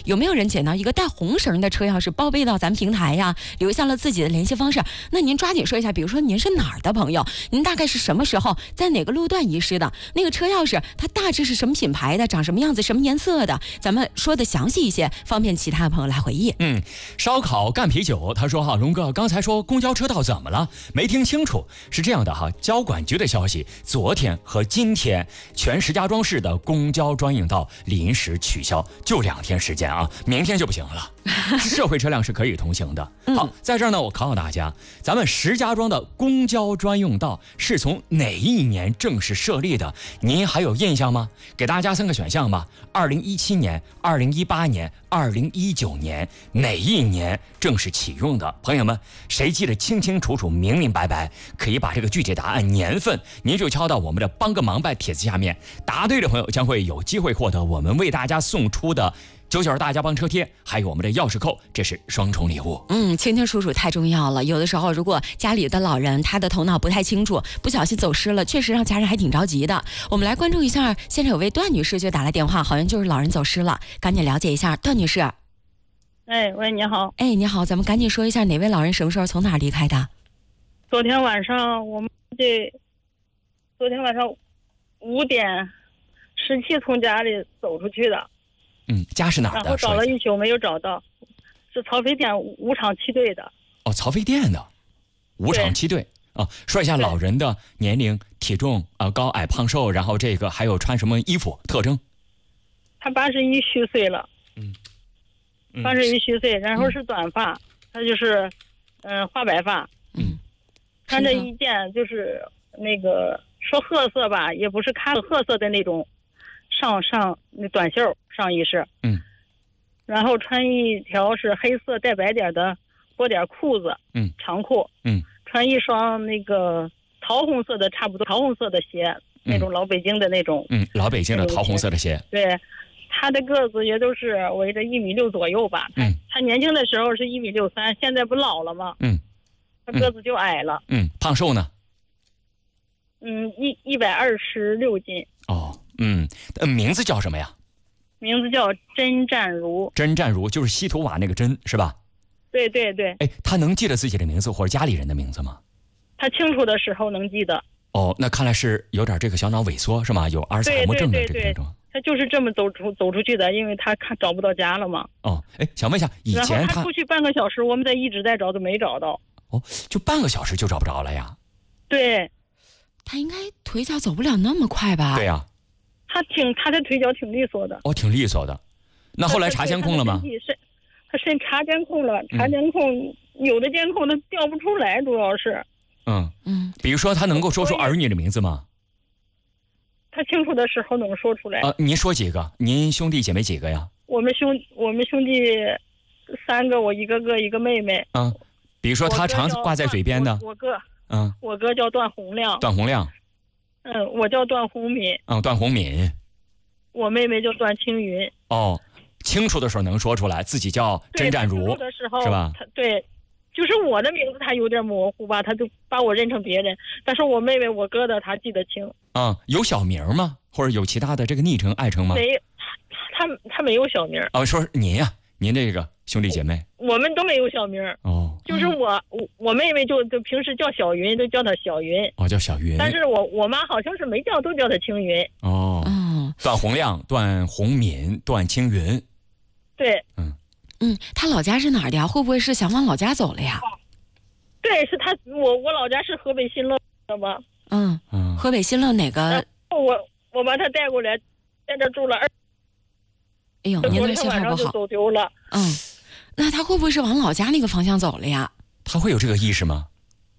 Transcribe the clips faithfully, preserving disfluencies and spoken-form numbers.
有没有人捡到一个带红绳的车钥匙报备到咱平台呀，留下了自己的联系方式？那您抓紧说一下，比如说您是哪儿的朋友，您大概是什么时候在哪个路段遗失的，那个车钥匙它大致是什么品牌的，长什么样子，什么颜色的，咱们说的详细一些，方便其他的朋友来回忆。 嗯，烧烤干啤酒，他说哈，龙哥刚才说公交车道怎么了？没听清楚。是这样的哈，交管局的消息，昨天和今天全石家庄市的公交专用道临时取消，就两天时间啊，明天就不行了。社会车辆是可以通行的。好，在这儿呢，我考考大家，咱们石家庄的公交专用道是从哪一年正式设立的？您还有印象吗？给大家三个选项吧：二零一七年、二零一八年、二零一九年，哪一年正式启用的？朋友们，谁记得清清楚楚、明明白白，可以把这个具体答案年份，您就敲到我们的帮个忙吧帖子下面。答对的朋友将会有机会获得我们为大家送出的九九大家帮车贴，还有我们的钥匙扣，这是双重礼物。 嗯，清清楚楚太重要了。有的时候，如果家里的老人他的头脑不太清楚，不小心走失了，确实让家人还挺着急的。我们来关注一下，现在有位段女士就打来电话，好像就是老人走失了，赶紧了解一下。段女士， 哎，喂，你好。 哎，你好，咱们赶紧说一下哪位老人什么时候从哪儿离开的？ 昨天晚上我们这，昨天晚上五点十七从家里走出去的。 嗯，家是哪儿的？ 然后找了一宿没有找到，是曹飞店五厂七队的。 哦，曹飞店的五厂七队啊。说一下老人的年龄、体重啊、呃，高矮胖瘦，然后这个还有穿什么衣服特征？ 他八十一虚岁了。 嗯， 八十一虚岁，然后是短发，他就是嗯、呃、花白发。 嗯， 穿着一件就是那个说褐色吧，也不是咖褐色的那种上上那短袖上衣是。 嗯， 然后穿一条是黑色带白点的波点裤子。 嗯， 长裤。 嗯， 穿一双那个桃红色的差不多桃红色的鞋。嗯，那种老北京的那种。 嗯，老北京的桃红色的鞋。 对，他的个子也都是围着一米六左右吧。 嗯， 他年轻的时候是一米六三，现在不老了吗？ 嗯， 他个子就矮了。 嗯，胖瘦呢？ 嗯，一一百二十六斤。 哦，嗯，呃，名字叫什么呀？ 名字叫甄占如。 甄占如就是西土瓦那个甄是吧？ 对对对。 哎，他能记得自己的名字或者家里人的名字吗？ 他清楚的时候能记得。 哦，那看来是有点这个小脑萎缩是吗？有阿尔茨海默症的这个症状。 他就是这么走出走出去的，因为他看找不到家了嘛。 哦，哎，想问一下，以前然后他出去半个小时，我们在一直在找，都没找到。 哦，就半个小时就找不着了呀？ 对。 他应该腿脚走不了那么快吧？ 对呀、啊。 他挺他的腿脚挺利索的。 哦，挺利索的。那后来查监控了吗？ 他是查监控了，查监控、嗯、有的监控他调不出来，主要是。 嗯嗯，比如说他能够说出儿女的名字吗？ 他清楚的时候能说出来。 啊，您说几个？您兄弟姐妹几个呀？ 我们兄我们兄弟三个，我一个哥一个妹妹。 嗯，比如说他常挂在嘴边的。 我哥。 嗯， 我哥叫段洪亮。 段洪亮。 嗯，我叫段洪敏。 嗯，段洪敏。 我妹妹叫段青云。 哦，清楚的时候能说出来，自己叫甄占如， 清楚的时候是吧？ 对，就是我的名字他有点模糊吧，他就把我认成别人。但是我妹妹、我哥的他记得清。 嗯，有小名吗？或者有其他的这个昵称、爱称吗？ 没，他他没有小名。 哦，说您呀、啊，您这个兄弟姐妹， 我们都没有小名。 哦， 就是我我我妹妹就就平时叫小云，都叫她小云。 哦，叫小云。 但是我我妈好像是没叫，都叫她青云。 哦， 嗯， 段洪亮、段洪敏、段青云。 对， 嗯嗯，他老家是哪儿的呀？会不会是想往老家走了呀？ 对，是他，我我老家是河北新乐的吧？ 嗯嗯，河北新乐哪个？ 我我把他带过来，在这住了二。 哎呦，您那信号不好。 走丢了。 嗯，那他会不会是往老家那个方向走了呀？ 他会有这个意识吗？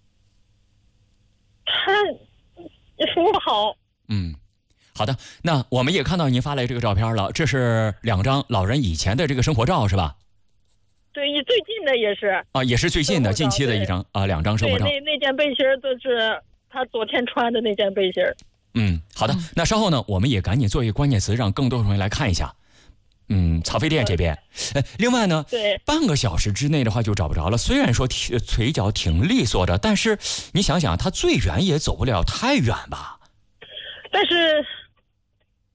他说不好。 嗯，好的，那我们也看到您发来这个照片了，这是两张老人以前的这个生活照是吧？ 对，最近的也是。 啊，也是最近的近期的一张啊，两张生活照。 对，那那件背心都是他昨天穿的那件背心。 嗯，好的，那稍后呢，我们也赶紧做一个关键词，让更多人来看一下。嗯，曹飞店这边，呃，另外呢， 对， 半个小时之内的话就找不着了。虽然说腿腿脚挺利索的，但是你想想，他最远也走不了太远吧？ 但是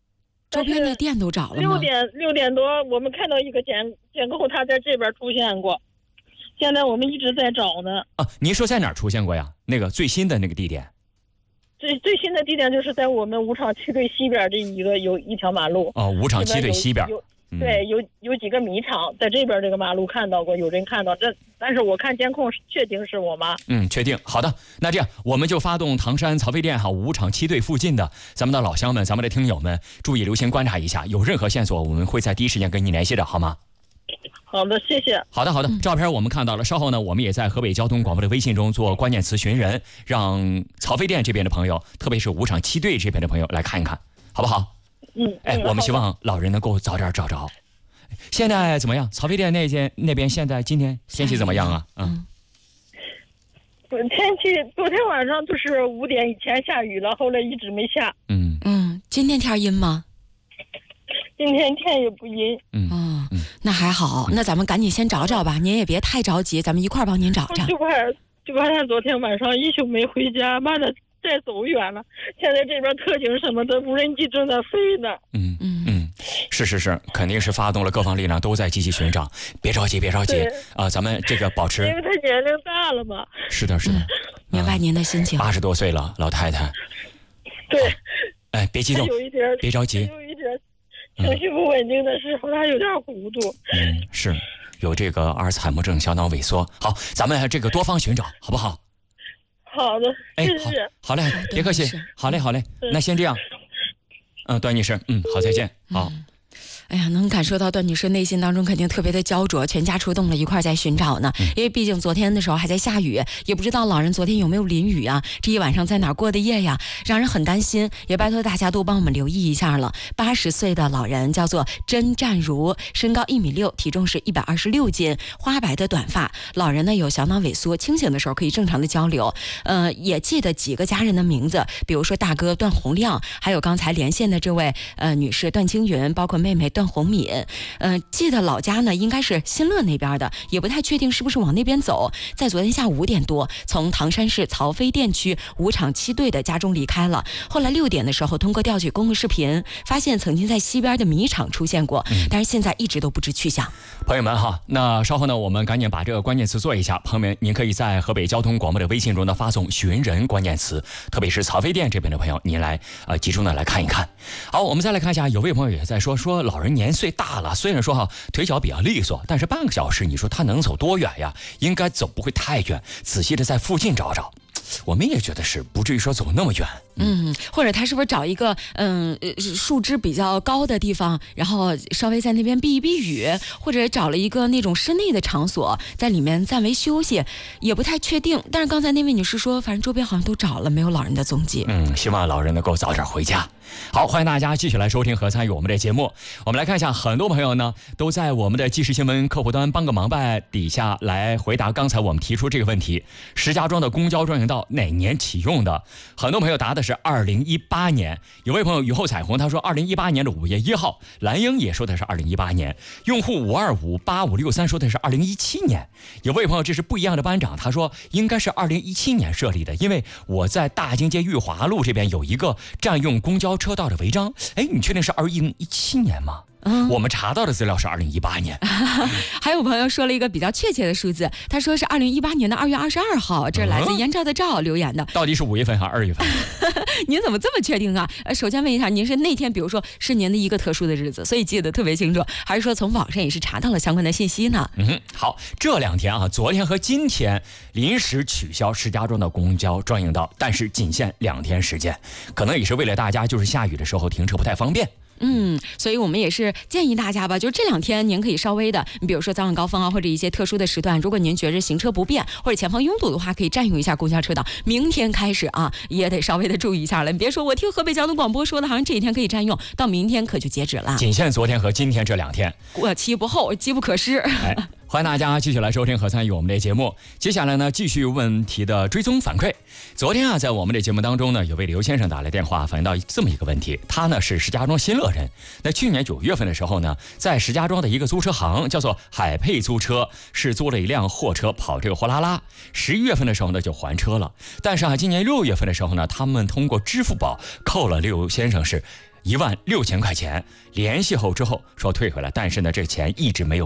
周边的店都找了吗？ 六点六点多，我们看到一个监监控，他在这边出现过。现在我们一直在找呢。 啊，您说在哪儿出现过呀？那个最新的那个地点？ 最最新的地点就是在我们五厂七队西边这一个有一条马路。 哦，五厂七队西边。 有有对，有有几个米厂在这边这个马路看到过，有人看到这，但是我看监控确定是我妈。 嗯，确定。好的，那这样我们就发动唐山曹妃甸哈五厂七队附近的咱们的老乡们，咱们的听友们，注意留心观察一下，有任何线索，我们会在第一时间跟你联系的，好吗？ 好的，谢谢。 好的，好的，照片我们看到了。稍后呢，我们也在河北交通广播的微信中做关键词寻人，让曹妃甸这边的朋友，特别是五厂七队这边的朋友来看一看，好不好？ 嗯， 哎，我们希望老人能够早点找着。现在怎么样？曹妃甸那间那边现在今天天气怎么样啊？嗯， 天气昨天晚上就是五点以前下雨了，后来一直没下。 嗯嗯，今天天阴吗？ 今天天也不阴。 嗯哦，那还好，那咱们赶紧先找找吧，您也别太着急，咱们一块儿帮您找找。 就怕就怕他昨天晚上一宿没回家，怕他再走远了。现在这边特警什么的无人机正在飞呢。 嗯嗯嗯，是是是，肯定是发动了各方力量，都在积极寻找。别着急，别着急啊，咱们这个保持。 因为他年龄大了嘛。 是的，是的， 嗯、明白您的心情。 八十多岁了，老太太。 对。 哎，别激动， 有一点， 别着急。 有一点情绪不稳定的时候，他有点糊涂。 嗯，是有这个阿尔茨海默症、小脑萎缩。好，咱们这个多方寻找，好不好？ 好的， 哎， 谢谢。 好嘞，别客气。好嘞，好嘞，那先这样。嗯，段女士，嗯，好，再见。好。 嗯哎呀，能感受到段女士内心当中肯定特别的焦灼，全家出动了一块在寻找呢。因为毕竟昨天的时候还在下雨，也不知道老人昨天有没有淋雨啊，这一晚上在哪儿过的夜呀，让人很担心。也拜托大家都帮我们留意一下了。八十岁的老人叫做甄占如，身高一米六，体重是一百二十六斤，花白的短发。老人呢有小脑萎缩，清醒的时候可以正常的交流。呃，也记得几个家人的名字，比如说大哥段洪亮，还有刚才连线的这位呃女士段青云，包括妹妹段红敏。呃，记得老家呢应该是新乐那边的，也不太确定是不是往那边走。在昨天下午五点多，从唐山市曹妃甸区五厂七队的家中离开了。后来六点的时候，通过调取公共视频，发现曾经在西边的米厂出现过，但是现在一直都不知去向。 朋友们哈，那稍后呢，我们赶紧把这个关键词做一下。朋友们，您可以在河北交通广播的微信中呢发送寻人关键词，特别是曹妃甸这边的朋友，您来呃集中的来看一看。好，我们再来看一下，有位朋友也在说说老人年岁大了，虽然说哈腿脚比较利索，但是半个小时你说他能走多远呀？应该走不会太远，仔细的在附近找找。我们也觉得是不至于说走那么远。 嗯，或者他是不是找一个嗯树枝比较高的地方，然后稍微在那边避一避雨，或者找了一个那种室内的场所，在里面暂为休息，也不太确定。但是刚才那位女士说，反正周边好像都找了，没有老人的踪迹。 嗯，希望老人能够早点回家。好，欢迎大家继续来收听和参与我们的节目。我们来看一下，很多朋友呢都在我们的即时新闻客户端帮个忙吧底下来回答刚才我们提出这个问题：石家庄的公交专营道哪年启用的？很多朋友答的是二零一八年。有位朋友雨后彩虹他说二零一八年的五月一号，蓝英也说的是二零一八年，用户五二五八五六三说的是二零一七年。有位朋友这是不一样的班长，他说应该是二零一七年设立的，因为我在大经街裕华路这边有一个占用公交车道的违章。哎，你确定是二零一七年吗？嗯，我们查到的资料是二零一八年。 还有朋友说了一个比较确切的数字，他说是二零一八年的二月二十二号，这是来自燕赵的赵留言的。 到底是五月份还是二月份？ 您怎么这么确定啊？呃，首先问一下，您是那天比如说是您的一个特殊的日子，所以记得特别清楚，还是说从网上也是查到了相关的信息呢？ 嗯，好，这两天啊，昨天和今天临时取消石家庄的公交专营道，但是仅限两天时间，可能也是为了大家就是下雨的时候停车不太方便。 嗯，所以我们也是建议大家吧，就是这两天您可以稍微的，你比如说早晚高峰啊，或者一些特殊的时段，如果您觉着行车不便或者前方拥堵的话，可以占用一下公交车道。明天开始啊，也得稍微的注意一下了。你别说我听河北交通广播说的，好像这几天可以占用，到明天可就截止了。 仅限昨天和今天这两天， 过期不候，机不可失。 哎，欢迎大家继续来收听和参与我们的节目。接下来呢，继续问题的追踪反馈。昨天啊，在我们的节目当中呢，有位刘先生打来电话，反映到这么一个问题。他呢是石家庄新乐人，那去年九月份的时候呢，在石家庄的一个租车行叫做海佩租车，是租了一辆货车跑这个货拉拉。十一月份的时候呢就还车了，但是啊，今年六月份的时候呢，他们通过支付宝扣了刘先生是一万六千块钱。联系后之后说退回来，但是呢，这钱一直没有